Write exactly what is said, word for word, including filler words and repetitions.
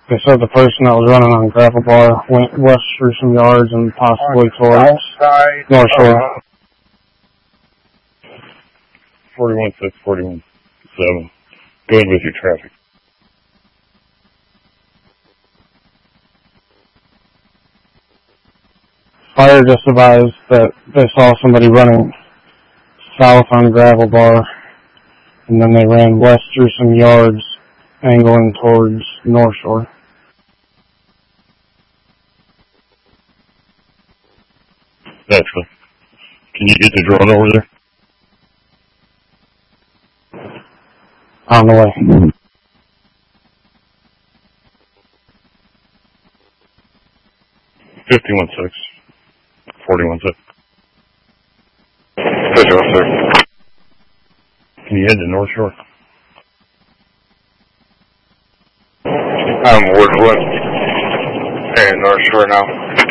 They said the person that was running on Gravel Bar went west through some yards and possibly towards North Shore. forty-one six, forty-one seven. Go ahead with your traffic. Fire just advised that they saw somebody running south on Gravel Bar, and then they ran west through some yards, angling towards North Shore. Excellent. Can you get the drone over there? On the way. fifty-one six, forty-one six. fifty-one six. Can you head to North Shore? I'm Woodwood and North Shore now.